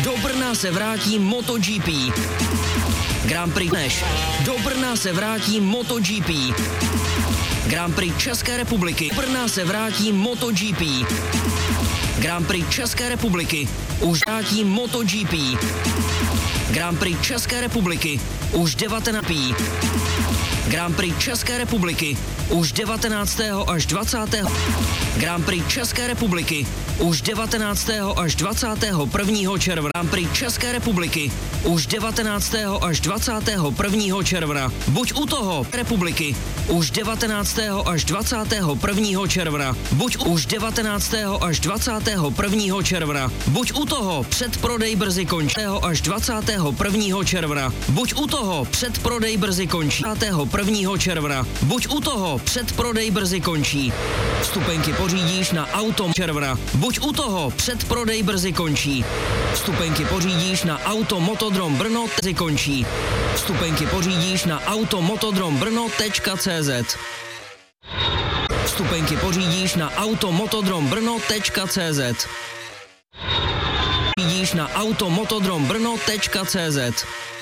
Do Brna se vrátí MotoGP. Grand Prix dneš. Do Brna se vrátí MotoGP. Grand Prix České republiky. Do Brna se vrátí MotoGP. Grand Prix České republiky. Už vrátí MotoGP. Grand Prix České republiky. Už 19. Grand Prix České republiky. Už 19. až 20. Grand Prix České republiky. Už 19. až 21. června. Grand Prix České republiky. Už 19. až 21. června. Buď u toho republiky. Už 19. až 21. června. Buď už 19. až 21. června. Buď u toho, předprodej brzy končí. Až 21. června. Buď u toho, předprodej brzy končí. 21. června. Buď u toho, předprodej brzy končí. Vstupenky pořídíš na Auto června. Buď u toho, předprodej brzy končí. Vstupenky pořídíš na Automotodrom Brno brzy končí. Vstupenky pořídíš na automotodrombrno.cz. Vstupenky pořídíš na automotodrombrno.cz. Pořídíš na automotodrombrno.cz.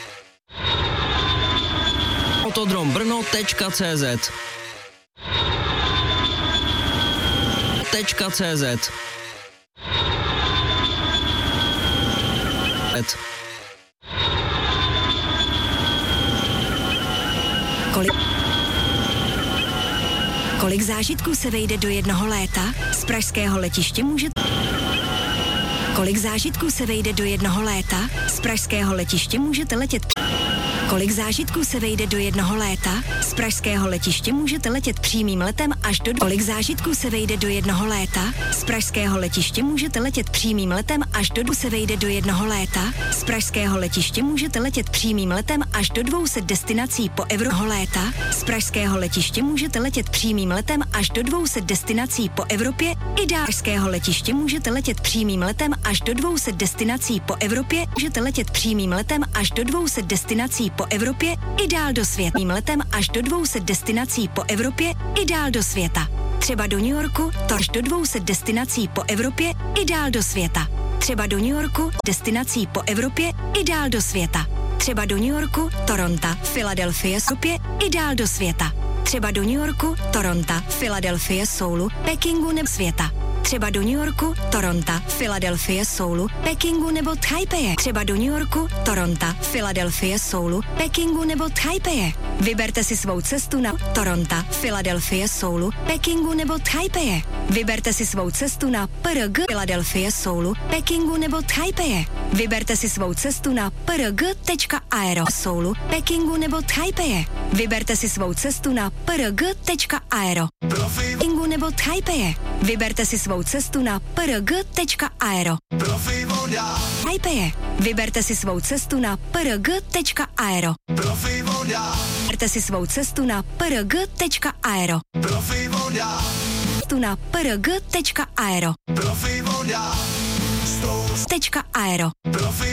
Motodrombrno.cz. .cz. Kolik zážitků se vejde do jednoho léta? Z pražského letiště můžete... Kolik zážitků se vejde do jednoho léta? Z pražského letiště můžete letět... Kolik zážitků se vejde do jednoho léta? Z pražského letiště můžete letět přímým letem až do... Kolik zážitků se vejde do jednoho léta? Z pražského letiště můžete letět přímým letem až do... Se vejde do jednoho léta? Z pražského letiště můžete letět přímým letem až do 200 destinací po Evropě. Léta? Z pražského letiště můžete letět přímým letem až do 200 destinací po Evropě. I dál. Z pražského letiště můžete letět přímým letem až do 200 destinací po Evropě. Můžete letět přímým letem až do 200 destinací po Evropě i dál do světa. Letem až do 200 destinací po Evropě i dál do světa. Třeba do New Yorku, to až do 200 destinací po Evropě i dál do světa. Třeba do New Yorku, destinací po Evropě i dál do světa. Třeba do New Yorku, Toronto, Filadelfie, Sopě i dál do světa. Třeba do New Yorku, Toronto, Filadelfie, Soulu, Pekingu nebo světa. Třeba do New Yorku, Toronto, Filadelfie, Soulu, Pekingu nebo Taipeje. Třeba do New Yorku, Toronto, Filadelfie, Soulu, Pekingu nebo Taipeje. Vyberte si svou cestu na Toronto, Filadelfie, Soulu, Pekingu nebo Taipeje. Vyberte si svou cestu na PRG, Filadelfie, Soulu, Pekingu nebo Taipeje. Vyberte si svou cestu na prg.aero, Soulu, Pekingu nebo Taipeje. Vyberte si svou cestu na prg.aero, Pekingu nebo Taipeje. Vyberte si svou cestu na prg.aero, Taipeje. Vyberte si svou cestu na prg.aero, Vyberte si svou cestu na prg.aero, na prg.aero, .aero.